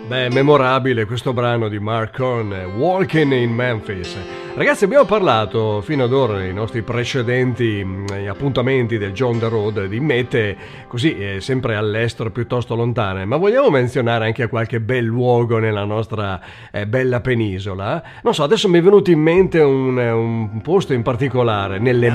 Beh, memorabile questo brano di Mark Horn, Walking in Memphis. Ragazzi, abbiamo parlato fino ad ora nei nostri precedenti appuntamenti del John the Road di mete così sempre all'estero piuttosto lontane, ma vogliamo menzionare anche qualche bel luogo nella nostra bella penisola? Non so, adesso mi è venuto in mente un posto in particolare nelle